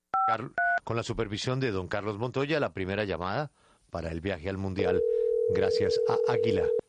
Con la supervisión de don Carlos Montoya, la primera llamada para el viaje al Mundial, gracias a Águila.